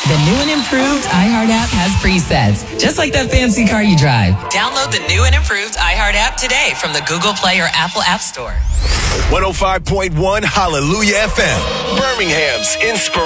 The new and improved iHeart app has presets, just like that fancy car you drive. Download the new and improved iHeart app today from the Google Play or Apple App Store. 105.1 Hallelujah FM, Birmingham's inspiration.